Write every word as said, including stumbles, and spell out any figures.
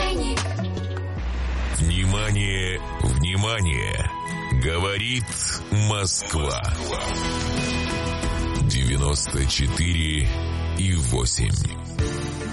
двойник. Внимание, внимание! Говорит Москва. девяносто четыре и восемь.